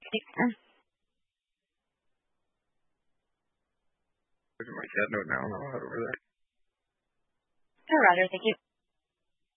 Take care. Look at my cat note now. I'll head over there. All right, thank you.